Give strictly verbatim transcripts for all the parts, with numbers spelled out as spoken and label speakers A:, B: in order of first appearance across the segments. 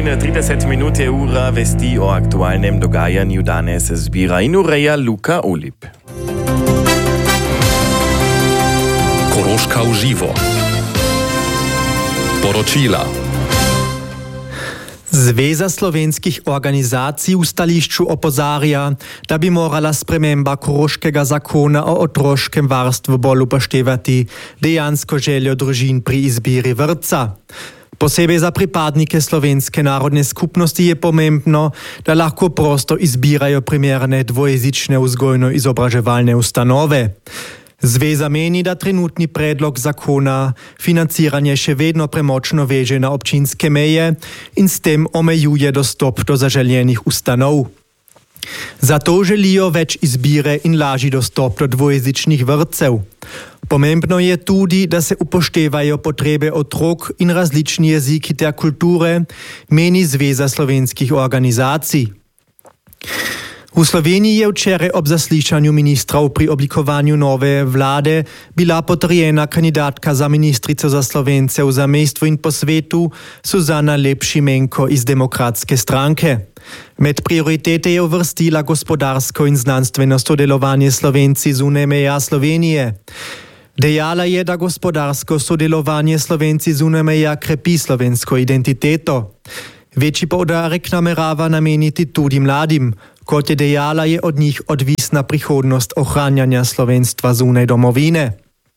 A: in trideset minut je ura vesti o aktualnem dogajanju danes zbira in ureja Luka Olip.
B: Koroška v živo. Poročila.
C: Zveza slovenskih organizacij v stališču opozarja, da bi morala sprememba koroškega zakona o otroškem varstvu bolj upoštevati dejansko željo družin pri izbiri vrtca. Posebej za pripadnike slovenske narodne skupnosti je pomembno, da lahko prosto izbirajo primerne dvojezične vzgojno-izobraževalne ustanove. Zveza meni, da trenutni predlog zakona financiranje še vedno premočno veže na občinske meje in s tem omejuje dostop do zaželjenih ustanov. Zato želijo več izbire in lažji dostop do dvojezičnih vrtcev. Pomembno je tudi, da se upoštevajo potrebe otrok in različni jeziki ter kulture, meni Zveza slovenskih organizacij. V Sloveniji je včeraj ob zaslišanju ministrov pri oblikovanju nove vlade bila potrjena kandidatka za ministrico za Slovence v zamejstvu in po svetu Suzana Lep Šimenko iz Demokratske stranke. Med prioritete je uvrstila gospodarsko in znanstveno sodelovanje Slovenci zunaj meja Slovenije. Dejala je, da gospodarsko sodelovanje Slovenci zunaj meja krepi slovensko identiteto. Večji poudarek namerava nameniti tudi mladim. Kot je dejala, je od njih odvisna prihodnost ohranjanja slovenstva zunaj domovine.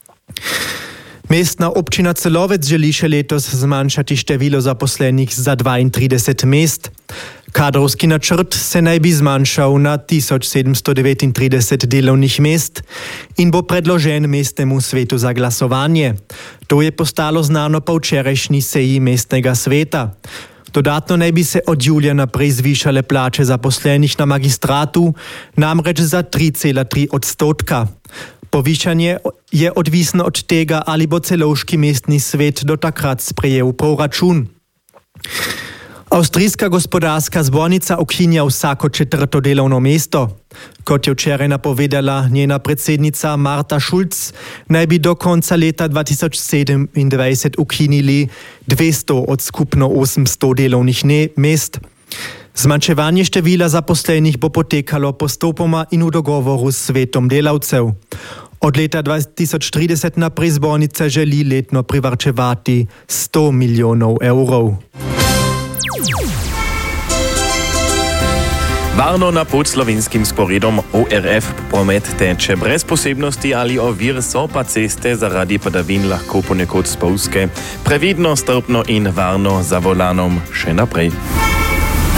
C: Mestna občina Celovec želi še letos zmanjšati število zaposlenih za dvaintrideset mest. Kadrovski načrt se naj bi zmanjšal na tisoč sedemsto devetintrideset delovnih mest in bo predložen mestnemu svetu za glasovanje. To je postalo znano po včerajšnji seji mestnega sveta. Dodatno naj bi se od julija naprej zvišale plače zaposlenih na magistratu, namreč za tri cela tri odstotka. Povišanje je odvisno od tega, ali bo celovški mestni svet do takrat sprejel proračun. Avstrijska gospodarska zbornica ukinja vsako četrto delovno mesto. Kot je včeraj napovedala njena predsednica Marta Schulz, naj bi do konca leta dva tisoč sedemindvajset ukinili dvesto od skupno osemsto delovnih mest. Zmanjševanje števila zaposlenih bo potekalo postopoma in v dogovoru s svetom delavcev. Od leta dva tisoč trideset naprej zbornica želi letno privarčevati sto milijonov evrov.
A: Varno na pot slovenskim sporedom O R F promet teče brez posebnosti ali ovir, so pa ceste zaradi padavin lahko ponekod spolzke. Previdno, strpno in varno za volanom še naprej.